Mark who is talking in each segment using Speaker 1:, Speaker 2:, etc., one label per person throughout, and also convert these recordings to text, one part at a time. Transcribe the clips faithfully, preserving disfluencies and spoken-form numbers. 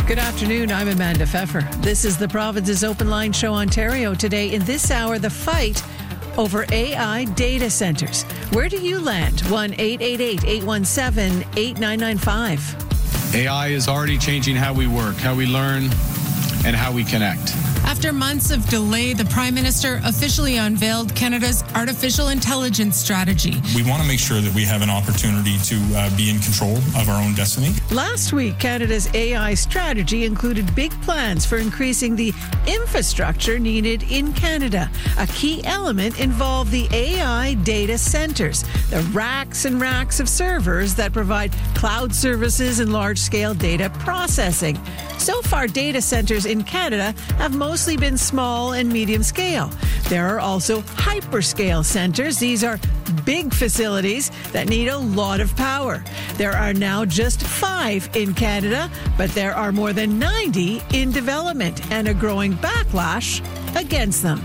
Speaker 1: Good afternoon. I'm Amanda Pfeffer. This is the Province's Open Line Show Ontario. Today, in this hour, the fight over A I data centers. Where do you land? one eight eight eight, eight one seven, eight nine nine five.
Speaker 2: A I is already changing how we work, how we learn, and how we connect.
Speaker 3: After months of delay, the Prime Minister officially unveiled Canada's artificial intelligence strategy.
Speaker 4: We want to make sure that we have an opportunity to uh, be in control of our own destiny.
Speaker 1: Last week, Canada's A I strategy included big plans for increasing the infrastructure needed in Canada. A key element involved the A I data centers, the racks and racks of servers that provide cloud services and large-scale data processing. So far, data centers in Canada have mostly been small and medium scale. There are also hyperscale centers. These are big facilities that need a lot of power. There are now just five in Canada, but there are more than ninety in development and a growing backlash against them.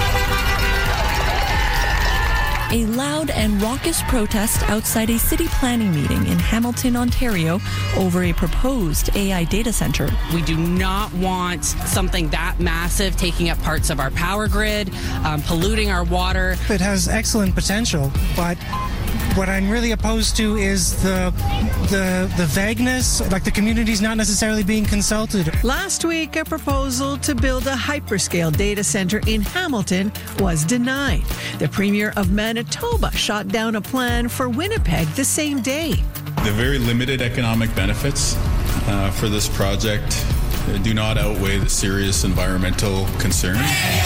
Speaker 5: A loud and raucous protest outside a city planning meeting in Hamilton, Ontario, over a proposed A I data center.
Speaker 6: We do not want something that massive taking up parts of our power grid, um, polluting our water.
Speaker 7: It has excellent potential, but what I'm really opposed to is the the the vagueness, like the community's not necessarily being consulted.
Speaker 1: Last week, a proposal to build a hyperscale data center in Hamilton was denied. The Premier of Manitoba shot down a plan for Winnipeg the same day.
Speaker 8: The very limited economic benefits uh, for this project do not outweigh the serious environmental concerns.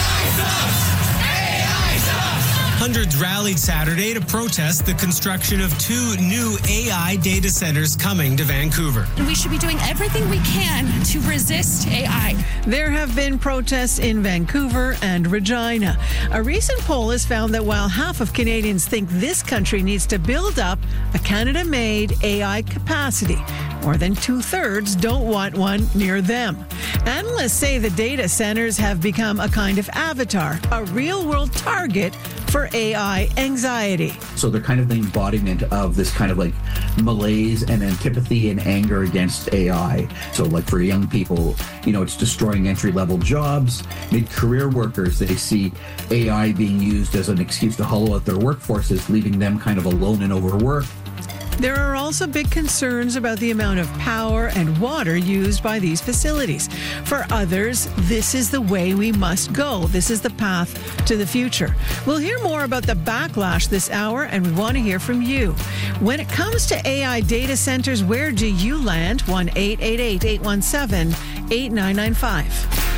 Speaker 9: Hundreds rallied Saturday to protest the construction of two new A I data centers coming to Vancouver.
Speaker 10: We should be doing everything we can to resist A I.
Speaker 1: There have been protests in Vancouver and Regina. A recent poll has found that while half of Canadians think this country needs to build up a Canada-made A I capacity, more than two-thirds don't want one near them. Analysts say the data centers have become a kind of avatar, a real-world target for A I anxiety.
Speaker 11: So they're kind of the embodiment of this kind of like malaise and antipathy and anger against A I. So like for young people, you know, it's destroying entry-level jobs. Mid-career workers, they see A I being used as an excuse to hollow out their workforces, leaving them kind of alone and overworked.
Speaker 1: There are also big concerns about the amount of power and water used by these facilities. For others, this is the way we must go. This is the path to the future. We'll hear more about the backlash this hour, and we want to hear from you. When it comes to A I data centers, where do you land? one eight eight eight, eight one seven, eight nine nine five.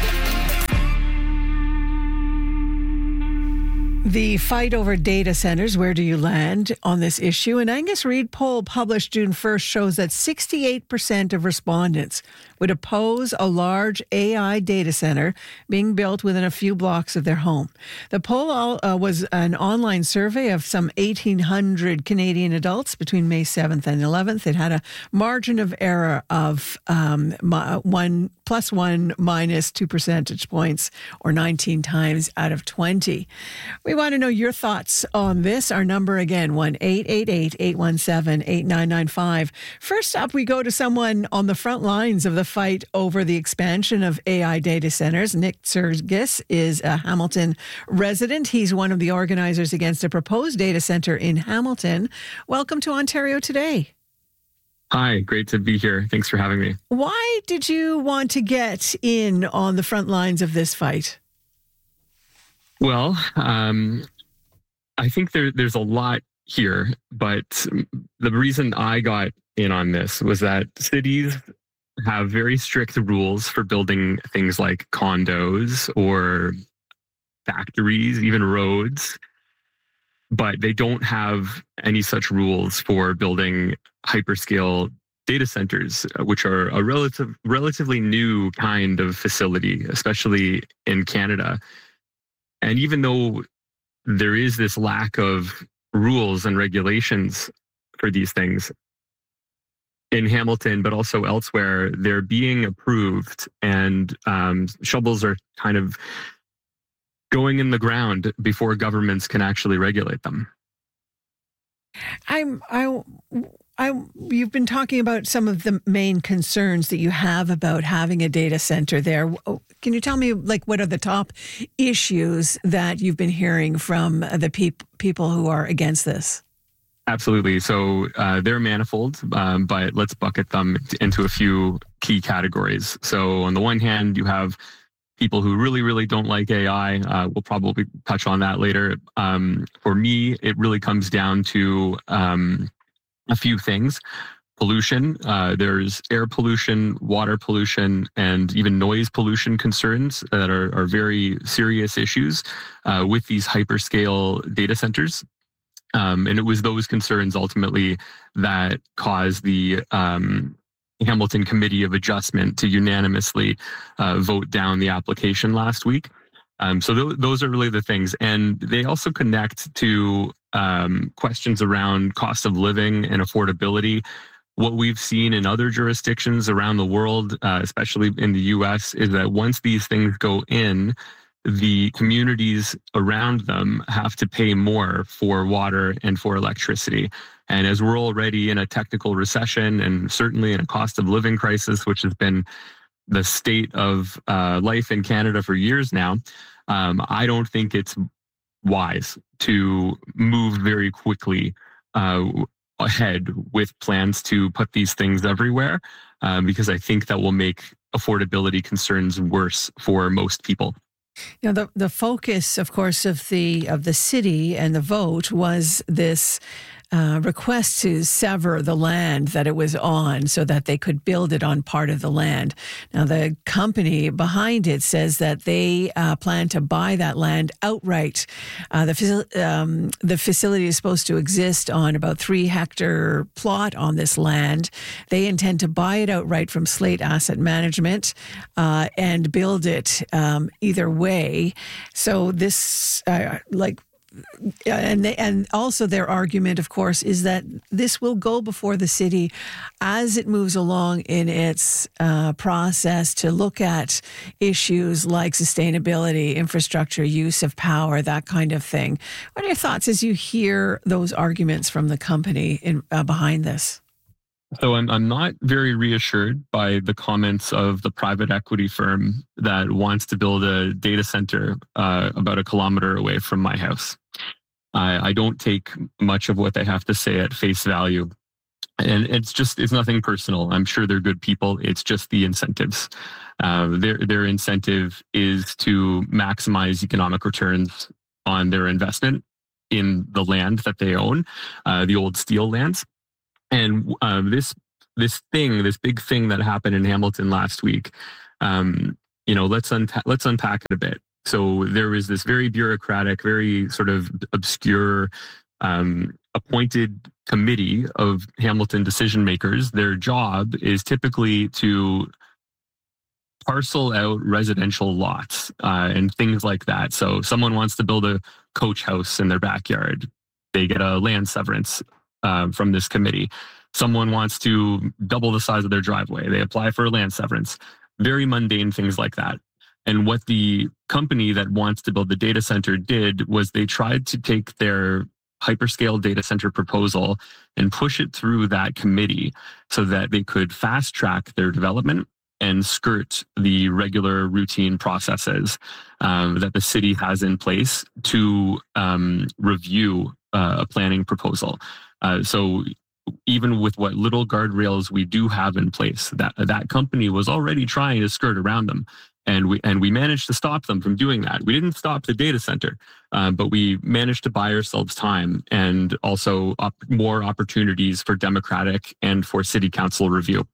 Speaker 1: The fight over data centers, where do you land on this issue? An Angus Reid poll published June first shows that sixty-eight percent of respondents would oppose a large A I data center being built within a few blocks of their home. The poll uh, was an online survey of some eighteen hundred Canadian adults between May seventh and eleventh. It had a margin of error of um, one plus one minus two percentage points, or nineteen times out of twenty. We want to know your thoughts on this. Our number again, one eight eight eight, eight one seven, eight nine nine five. First up, we go to someone on the front lines of the fight over the expansion of A I data centers. Nick Sergis is a Hamilton resident. He's one of the organizers against a proposed data center in Hamilton. Welcome to Ontario Today.
Speaker 12: Hi, great to be here. Thanks for having me.
Speaker 1: Why did you want to get in on the front lines of this fight?
Speaker 12: Well, um, I think there, there's a lot here, but the reason I got in on this was that cities have very strict rules for building things like condos or factories, even roads, but they don't have any such rules for building hyperscale data centers, which are a relative, relatively new kind of facility, especially in Canada. And even though there is this lack of rules and regulations for these things in Hamilton, but also elsewhere, they're being approved, and um, shovels are kind of going in the ground before governments can actually regulate them.
Speaker 1: I'm I I, you've been talking about some of the main concerns that you have about having a data center there. Can you tell me, like, what are the top issues that you've been hearing from the peop- people who are against this?
Speaker 12: Absolutely. So uh, they're manifold, um, but let's bucket them into a few key categories. So on the one hand, you have people who really, really don't like A I. Uh, we'll probably touch on that later. Um, for me, it really comes down to um, a few things. Pollution. Uh, there's air pollution, water pollution, and even noise pollution concerns that are, are very serious issues uh, with these hyperscale data centers. Um, and it was those concerns ultimately that caused the um, Hamilton Committee of Adjustment to unanimously uh, vote down the application last week. Um, so th- those are really the things. And they also connect to um, questions around cost of living and affordability. What we've seen in other jurisdictions around the world, uh, especially in the U S, is that once these things go in, the communities around them have to pay more for water and for electricity. And as we're already in a technical recession and certainly in a cost of living crisis, which has been the state of uh, life in Canada for years now, um, I don't think it's wise to move very quickly uh, ahead with plans to put these things everywhere, uh, because I think that will make affordability concerns worse for most people.
Speaker 1: You know, the the focus, of course, of the of the city and the vote was this uh, request to sever the land that it was on so that they could build it on part of the land. Now, the company behind it says that they uh, plan to buy that land outright. Uh, the, um, the facility is supposed to exist on about three hectare plot on this land. They intend to buy it outright from Slate Asset Management uh, and build it um, either way. So this, uh, like, And they, and also their argument, of course, is that this will go before the city as it moves along in its uh, process to look at issues like sustainability, infrastructure, use of power, that kind of thing. What are your thoughts as you hear those arguments from the company in, uh, behind this?
Speaker 12: So I'm I'm not very reassured by the comments of the private equity firm that wants to build a data center uh, about a kilometer away from my house. I, I don't take much of what they have to say at face value. And it's just, it's nothing personal. I'm sure they're good people. It's just the incentives. Uh, their, their incentive is to maximize economic returns on their investment in the land that they own, uh, the old steel lands. And uh, this this thing, this big thing that happened in Hamilton last week, um, you know, let's unta- let's unpack it a bit. So there was this very bureaucratic, very sort of obscure um, appointed committee of Hamilton decision makers. Their job is typically to parcel out residential lots uh, and things like that. So someone wants to build a coach house in their backyard, they get a land severance uh, from this committee. Someone wants to double the size of their driveway, they apply for a land severance. Very mundane things like that. And what the company that wants to build the data center did was they tried to take their hyperscale data center proposal and push it through that committee so that they could fast track their development and skirt the regular routine processes um, that the city has in place to um, review uh, a planning proposal. Uh, so even with what little guardrails we do have in place, that that company was already trying to skirt around them. And we and we managed to stop them from doing that. We didn't stop the data center, uh, but we managed to buy ourselves time and also op- more opportunities for democratic and for city council review.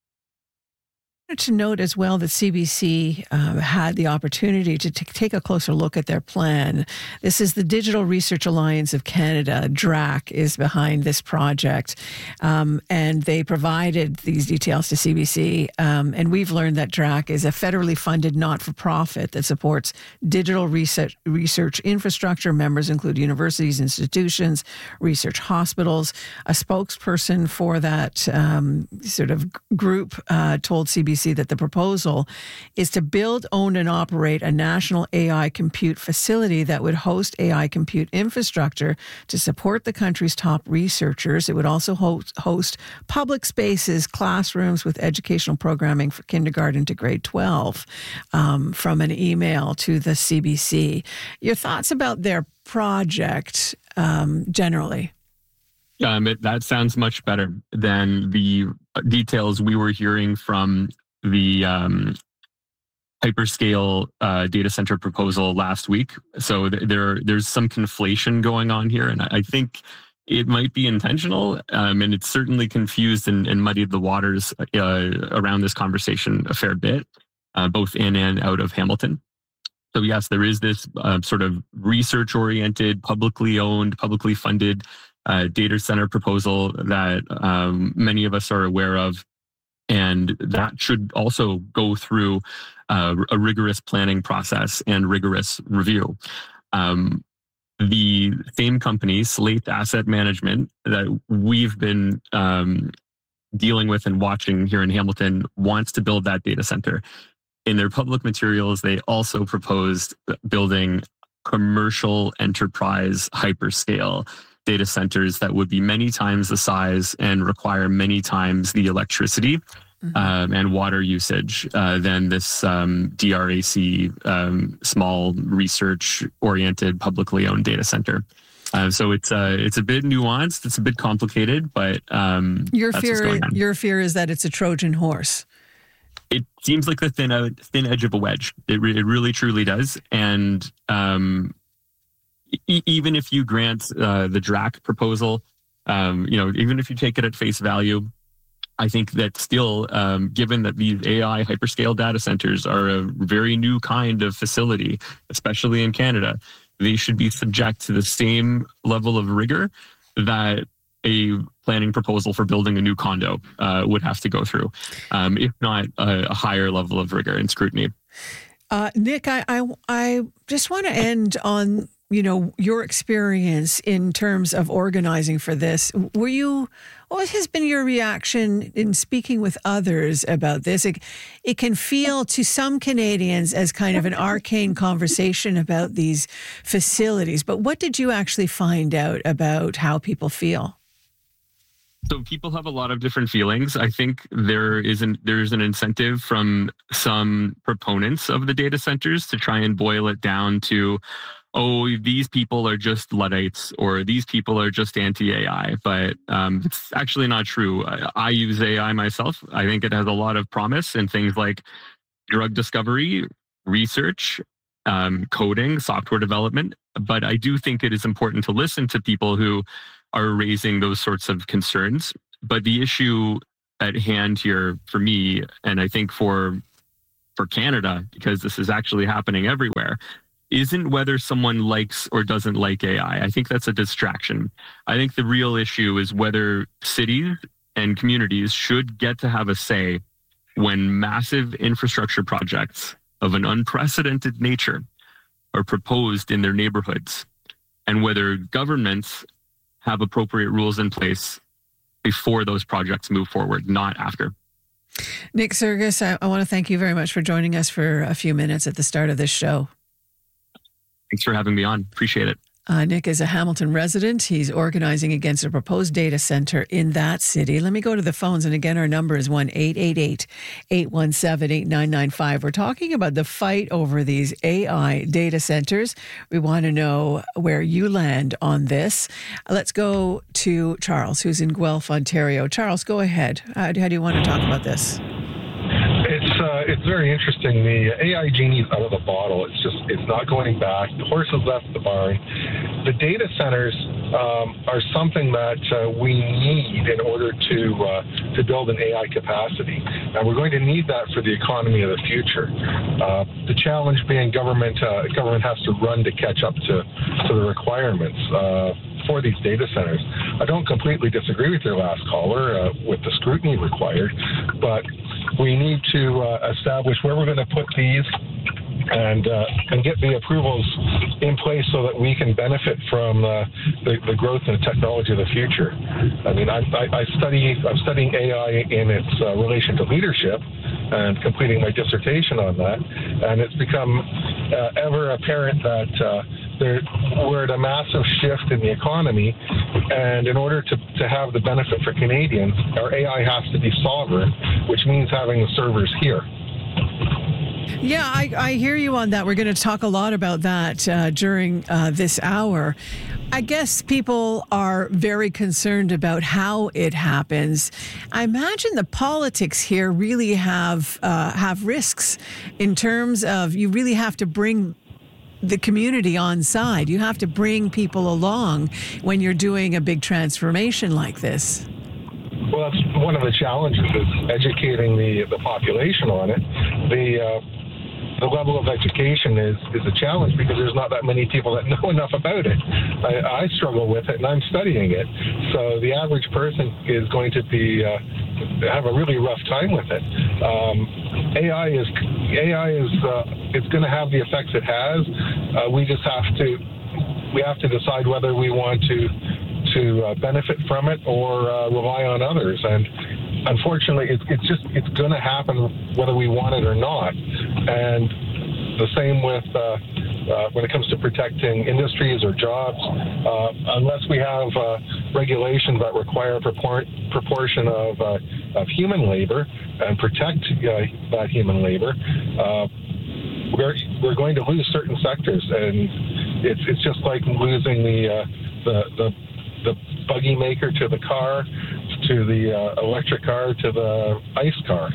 Speaker 1: To note as well that C B C uh, had the opportunity to t- take a closer look at their plan. This is the Digital Research Alliance of Canada, D R A C, is behind this project. Um, and they provided these details to C B C. Um, and we've learned that D R A C is a federally funded not-for-profit that supports digital research, research infrastructure. Members include universities, institutions, research hospitals. A spokesperson for that um, sort of group uh, told C B C C that the proposal is to build, own, and operate a national A I compute facility that would host A I compute infrastructure to support the country's top researchers. It would also host, host public spaces, classrooms with educational programming for kindergarten to grade twelve, um, from an email to the C B C. Your thoughts about their project um, generally?
Speaker 12: Um, it, that sounds much better than the details we were hearing from the um, hyperscale uh, data center proposal last week. So th- there, there's some conflation going on here, and I, I think it might be intentional, um, and it's certainly confused and, and muddied the waters uh, around this conversation a fair bit, uh, both in and out of Hamilton. So yes, there is this uh, sort of research-oriented, publicly owned, publicly funded uh, data center proposal that um, many of us are aware of. And that should also go through uh, a rigorous planning process and rigorous review. Um, the same company, Slate Asset Management, that we've been um, dealing with and watching here in Hamilton, wants to build that data center. In their public materials, they also proposed building commercial enterprise hyperscale data centers that would be many times the size and require many times the electricity mm-hmm. um, and water usage uh, than this um, D R A C um, small research-oriented, publicly owned data center. Uh, so it's uh, it's a bit nuanced, it's a bit complicated, but um,
Speaker 1: your
Speaker 12: that's
Speaker 1: fear
Speaker 12: what's going on.
Speaker 1: Your fear is that it's a Trojan horse.
Speaker 12: It seems like the thin uh, thin edge of a wedge. It, re- it really, truly does. And um, e- even if you grant uh, the D R A C proposal, um, you know, even if you take it at face value, I think that still, um, given that these A I hyperscale data centers are a very new kind of facility, especially in Canada, they should be subject to the same level of rigor that a planning proposal for building a new condo uh, would have to go through, um, if not a, a higher level of rigor and scrutiny.
Speaker 1: Uh, Nick, I, I I just want to end on, you know, your experience in terms of organizing for this. Were you, what has been your reaction in speaking with others about this? It, it can feel to some Canadians as kind of an arcane conversation about these facilities, but what did you actually find out about how people feel?
Speaker 12: So people have a lot of different feelings. I think there is an there's an incentive from some proponents of the data centers to try and boil it down to, oh, these people are just Luddites or these people are just anti-A I. But um, it's actually not true. I, I use A I myself. I think it has a lot of promise in things like drug discovery, research, um, coding, software development. But I do think it is important to listen to people who are raising those sorts of concerns. But the issue at hand here for me, and I think for for Canada, because this is actually happening everywhere, isn't whether someone likes or doesn't like A I. I think that's a distraction. I think the real issue is whether cities and communities should get to have a say when massive infrastructure projects of an unprecedented nature are proposed in their neighborhoods, and whether governments have appropriate rules in place before those projects move forward, not after.
Speaker 1: Nick Serges, I, I want to thank you very much for joining us for a few minutes at the start of this show.
Speaker 12: Thanks for having me on. Appreciate it.
Speaker 1: Uh, Nick is a Hamilton resident. He's organizing against a proposed data center in that city. Let me go to the phones. And again, our number is one eight eight eight, eight one seven, eight nine nine five. We're talking about the fight over these A I data centers. We want to know where you land on this. Let's go to Charles, who's in Guelph, Ontario. Charles, go ahead. How, how do you want to talk about this?
Speaker 13: It's uh, it's very interesting. The A I genie's out of the bottle. It's just it's not going back. The horse has left the barn. The data centers um, are something that uh, we need in order to uh, to build an A I capacity. And we're going to need that for the economy of the future. Uh, the challenge being government uh, government has to run to catch up to to the requirements uh, for these data centers. I don't completely disagree with your last caller uh, with the scrutiny required, but we need to uh, establish where we're going to put these and uh, and get the approvals in place so that we can benefit from uh, the, the growth and technology of the future. I mean, I, I, I study I'm studying A I in its uh, relation to leadership, and completing my dissertation on that, and it's become uh, ever apparent that uh, there, we're at a massive shift in the economy, and in order to, to have the benefit for Canadians, our A I has to be sovereign, which means having the servers here.
Speaker 1: Yeah, I, I hear you on that. We're going to talk a lot about that uh, during uh, this hour. I guess people are very concerned about how it happens. I imagine the politics here really have uh, have risks in terms of you really have to bring the community on side. You have to bring people along when you're doing a big transformation like this.
Speaker 13: Well, that's one of the challenges is educating the the population on it. The uh, the level of education is, is a challenge because there's not that many people that know enough about it. I, I struggle with it, and I'm studying it. So the average person is going to be uh, have a really rough time with it. Um, A I is A I is uh, it's going to have the effects it has. Uh, we just have to we have to decide whether we want to. to uh, benefit from it or uh, rely on others. And unfortunately, it's, it's just, it's going to happen whether we want it or not. And the same with, uh, uh, when it comes to protecting industries or jobs, uh, unless we have uh, regulations that require a propor- proportion of, uh, of human labor and protect uh, that human labor, uh, we're, we're going to lose certain sectors. And it's, it's just like losing the, uh, the, the the buggy maker to the car, to the uh, electric car, to the ice car.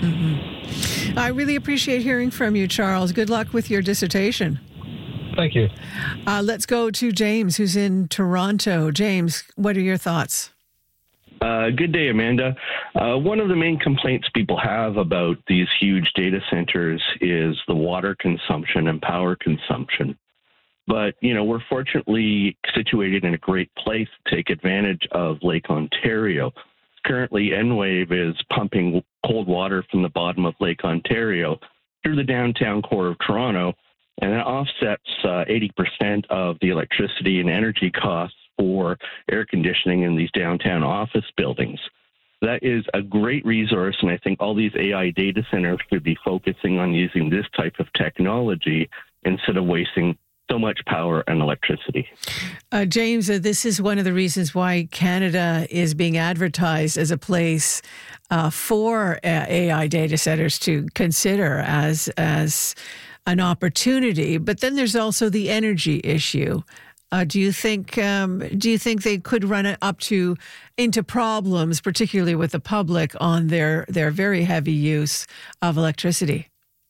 Speaker 1: Mm-hmm. I really appreciate hearing from you, Charles. Good luck with your dissertation.
Speaker 13: Thank you.
Speaker 1: Uh, let's go to James, who's in Toronto. James, what are your thoughts?
Speaker 14: Uh, good day, Amanda. Uh, one of the main complaints people have about these huge data centers is the water consumption and power consumption. But, you know, we're fortunately situated in a great place to take advantage of Lake Ontario. Currently, Enwave is pumping cold water from the bottom of Lake Ontario through the downtown core of Toronto, and that offsets uh, eighty percent of the electricity and energy costs for air conditioning in these downtown office buildings. That is a great resource, and I think all these A I data centers should be focusing on using this type of technology instead of wasting so much power and electricity.
Speaker 1: Uh, James, uh, this is one of the reasons why Canada is being advertised as a place uh, for uh, A I data centers to consider as as an opportunity. But then there's also the energy issue. Uh, do you think um, do you think they could run it up to into problems, particularly with the public, on their their very heavy use of electricity?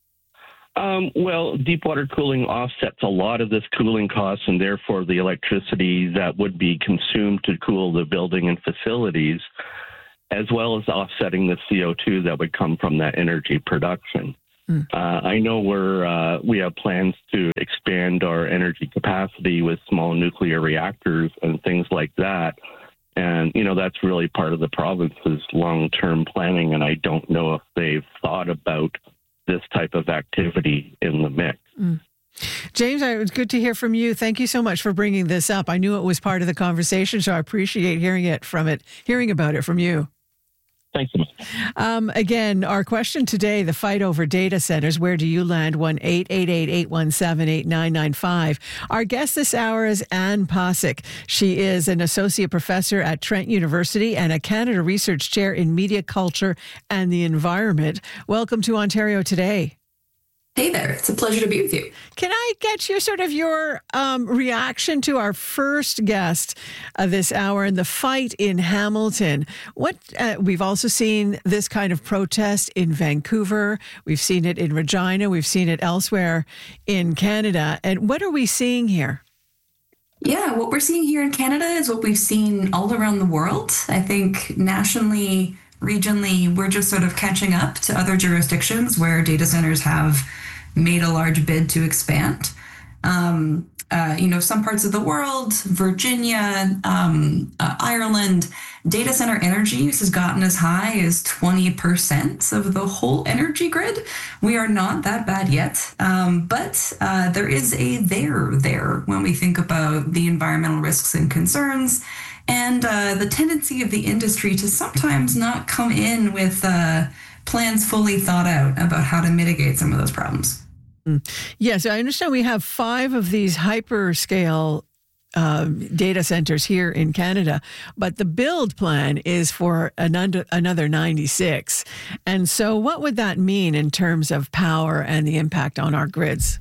Speaker 14: Um, well, deep water cooling offsets a lot of this cooling costs, and therefore the electricity that would be consumed to cool the building and facilities, as well as offsetting the C O two that would come from that energy production. Mm. Uh, I know we're, uh, we have plans to expand our energy capacity with small nuclear reactors and things like that. And, you know, that's really part of the province's long-term planning, and I don't know if they've thought about this type of activity in the mix.
Speaker 1: Mm. James, it was good to hear from you. Thank you so much for bringing this up. I knew it was part of the conversation, so I appreciate hearing it from it, hearing about it from you.
Speaker 14: Thanks so much.
Speaker 1: Um, again, our question today, the fight over data centers, where do you land? one eight eight eight, eight one seven, eight nine nine five. Our guest this hour is Anne Posick. She is an associate professor at Trent University and a Canada Research Chair in Media Culture and the Environment. Welcome to Ontario Today.
Speaker 15: Hey there. It's a pleasure to be with you.
Speaker 1: Can I get your sort of your um, reaction to our first guest uh, this hour in the fight in Hamilton? What uh, we've also seen this kind of protest in Vancouver. We've seen it in Regina. We've seen it elsewhere in Canada. And what are we seeing here?
Speaker 15: Yeah, what we're seeing here in Canada is what we've seen all around the world. I think nationally, regionally, we're just sort of catching up to other jurisdictions where data centers have made a large bid to expand. Um, uh, you know, some parts of the world, Virginia, um, uh, Ireland, data center energy use has gotten as high as twenty percent of the whole energy grid. We are not that bad yet, um, but uh, there is a there there when we think about the environmental risks and concerns, and uh, the tendency of the industry to sometimes not come in with uh, plans fully thought out about how to mitigate some of those problems.
Speaker 1: Yes, I understand we have five of these hyperscale uh, data centers here in Canada, but the build plan is for another, another ninety-six. And so what would that mean in terms of power and the impact on our grids?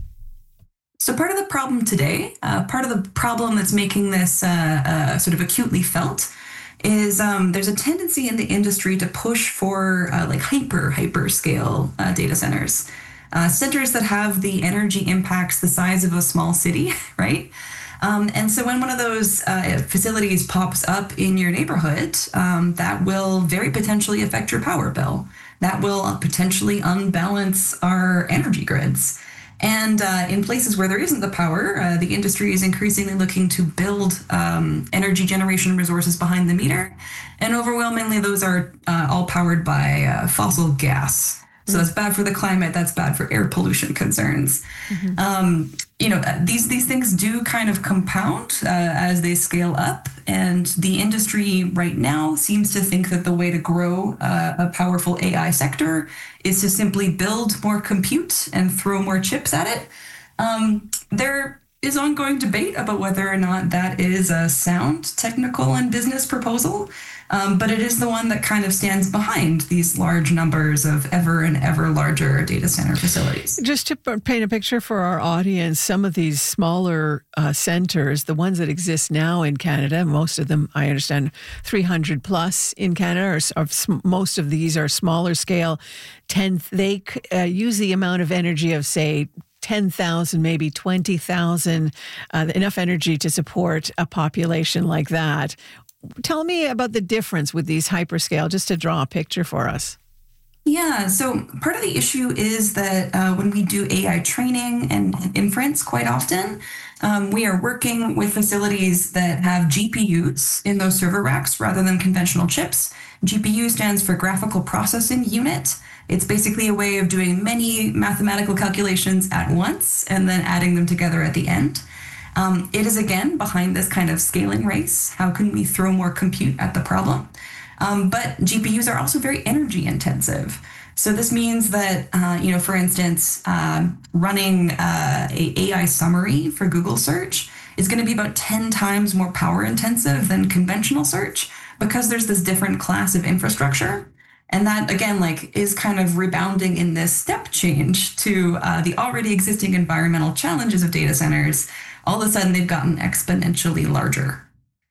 Speaker 15: So part of the problem today, uh, part of the problem that's making this uh, uh, sort of acutely felt is um, there's a tendency in the industry to push for uh, like hyper, hyperscale uh, data centers. Uh, centers that have the energy impacts the size of a small city, right? Um, and so when one of those uh, facilities pops up in your neighborhood, um, that will very potentially affect your power bill. That will potentially unbalance our energy grids. And uh, in places where there isn't the power, uh, the industry is increasingly looking to build um, energy generation resources behind the meter. And overwhelmingly, those are uh, all powered by uh, fossil gas. So that's bad for the climate. That's bad for air pollution concerns. Mm-hmm. Um, you know, these these things do kind of compound uh, as they scale up. And the industry right now seems to think that the way to grow uh, a powerful A I sector is to simply build more compute and throw more chips at it. Um, there is ongoing debate about whether or not that is a sound technical and business proposal. Um, but it is the one that kind of stands behind these large numbers of ever and ever larger data center facilities.
Speaker 1: Just to paint a picture for our audience, some of these smaller uh, centers, the ones that exist now in Canada, most of them, I understand, three hundred plus in Canada, or, or most of these are smaller scale. ten, they uh, use the amount of energy of, say, ten thousand, maybe twenty thousand, uh, enough energy to support a population like that. Tell me about the difference with these hyperscale, just to draw a picture for us.
Speaker 15: Yeah, so part of the issue is that uh, when we do A I training and inference quite often, um, we are working with facilities that have G P Us in those server racks rather than conventional chips. G P U stands for graphical processing unit. It's basically a way of doing many mathematical calculations at once and then adding them together at the end. Um, it is, again, behind this kind of scaling race. How can we throw more compute at the problem? Um, but G P Us are also very energy intensive. So this means that, uh, you know, for instance, um, running uh, a AI summary for Google search is going to be about ten times more power intensive than conventional search because there's this different class of infrastructure. And that, again, like is kind of rebounding in this step change to uh, the already existing environmental challenges of data centers. All of a sudden, they've gotten exponentially larger.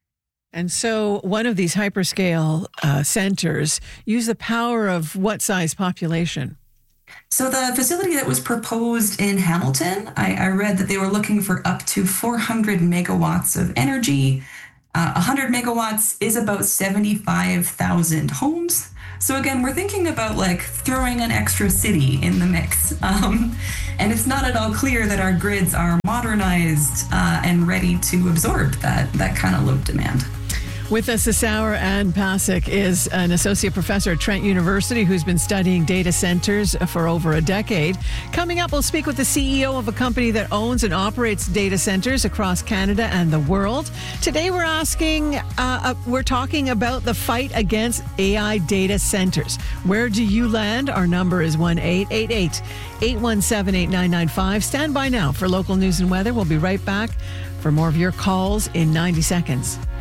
Speaker 1: And so one of these hyperscale uh, centers use the power of what size population?
Speaker 15: So the facility that was proposed in Hamilton, I, I read that they were looking for up to four hundred megawatts of energy. Uh, one hundred megawatts is about seventy-five thousand homes. So again, we're thinking about like throwing an extra city in the mix. Um, and it's not at all clear that our grids are modernized uh, and ready to absorb that, that kind of load demand.
Speaker 1: With us this hour, Anne Pasek is an associate professor at Trent University who's been studying data centers for over a decade. Coming up, we'll speak with the C E O of a company that owns and operates data centers across Canada and the world. Today, we're asking, uh, uh, we're talking about the fight against A I data centers. Where do you land? Our number is one eight eight eight, eight one seven, eight nine nine five. Stand by now for local news and weather. We'll be right back for more of your calls in ninety seconds.